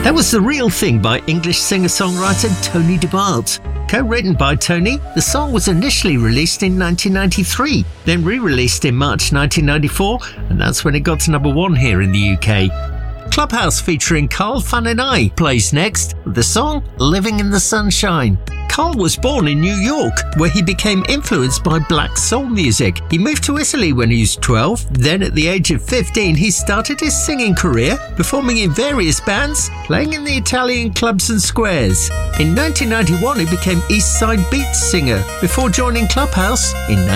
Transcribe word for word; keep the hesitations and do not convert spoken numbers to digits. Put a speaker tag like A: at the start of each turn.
A: That was The Real Thing by English singer-songwriter Tony DeBart. Co-written by Tony, the song was initially released in nineteen ninety-three, then re-released in March nineteen ninety-four, and that's when it got to number one here in the U K. Clubhouse featuring Carl Fan and I plays next with the song Living in the Sunshine. Carl was born in New York, where he became influenced by black soul music. He moved to Italy when he was twelve, then at the age of fifteen he started his singing career, performing in various bands, playing in the Italian clubs and squares. In nineteen ninety-one he became East Side Beats singer, before joining Clubhouse in